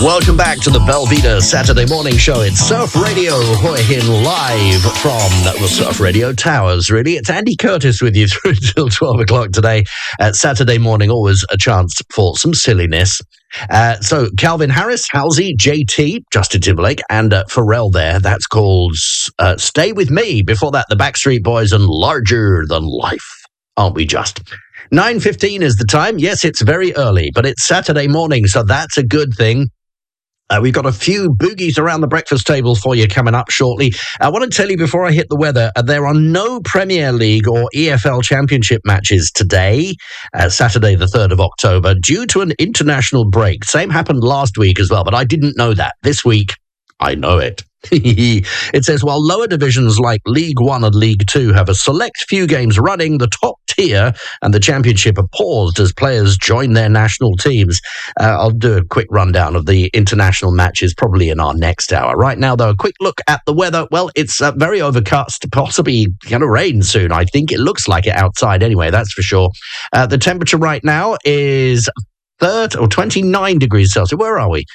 Welcome back to the Belvedere Saturday morning show. It's Surf Radio Hoi Hin live from the Surf Radio Towers, really. It's Andy Curtis with you through till 12 o'clock today. Saturday morning, always a chance for some silliness. So Calvin Harris, Halsey, JT, Justin Timberlake, and Pharrell there. That's called Stay With Me. Before that, the Backstreet Boys and Larger Than Life. Aren't we just? 9:15 is the time. Yes, it's very early, but it's Saturday morning, so that's a good thing. We've got a few boogies around the breakfast table for you coming up shortly. I want to tell you before I hit the weather, there are no Premier League or EFL Championship matches today, Saturday the 3rd of October, due to an international break. Same happened last week as well, but I didn't know that. This week, I know it. It says, while lower divisions like League One and League Two have a select few games running, the top tier and the Championship are paused as players join their national teams. I'll do a quick rundown of the international matches probably in our next hour. Right now, though, a quick look at the weather. Well, it's very overcast, possibly going to rain soon. I think it looks like it outside anyway, that's for sure. The temperature right now is 29 degrees Celsius. Where are we?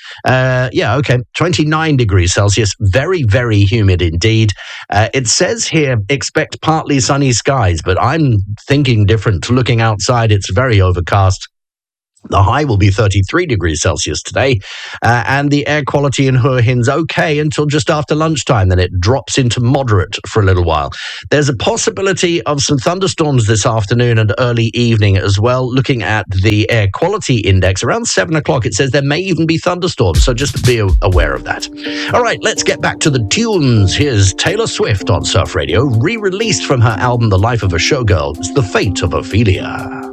29 degrees Celsius. Very, very humid indeed. It says here, expect partly sunny skies, but I'm thinking different. Looking outside, it's very overcast. The high will be 33 degrees Celsius today, and the air quality in Hua Hin's okay until just after lunchtime. Then it drops into moderate for a little while. There's a possibility of some thunderstorms this afternoon and early evening as well. Looking at the air quality index, around 7 o'clock, it says there may even be thunderstorms, so just be aware of that. All right, let's get back to the tunes. Here's Taylor Swift on Surf Radio, re-released from her album The Life of a Showgirl. It's The Fate of Ophelia.